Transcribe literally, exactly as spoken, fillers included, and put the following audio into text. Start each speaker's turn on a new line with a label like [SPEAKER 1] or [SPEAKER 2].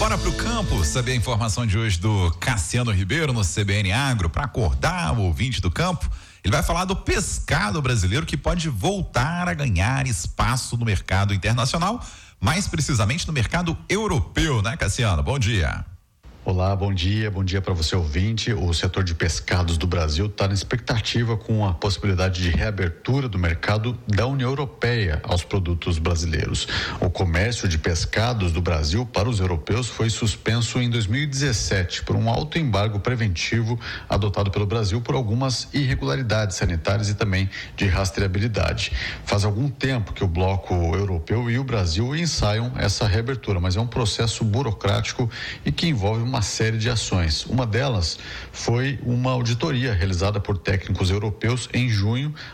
[SPEAKER 1] Bora pro campo, saber a informação de hoje do Cassiano Ribeiro no C B N Agro, para acordar o ouvinte do campo. Ele vai falar do pescado brasileiro que pode voltar a ganhar espaço no mercado internacional, mais precisamente no mercado europeu, né, Cassiano? Bom dia.
[SPEAKER 2] Olá, bom dia, bom dia para você ouvinte. O setor de pescados do Brasil está na expectativa com a possibilidade de reabertura do mercado da União Europeia aos produtos brasileiros. O comércio de pescados do Brasil para os europeus foi suspenso em dois mil e dezessete por um alto embargo preventivo adotado pelo Brasil por algumas irregularidades sanitárias e também de rastreabilidade. Faz algum tempo que o bloco europeu e o Brasil ensaiam essa reabertura, mas é um processo burocrático e que envolve uma uma série de ações. Uma delas foi uma auditoria realizada por técnicos europeus em junho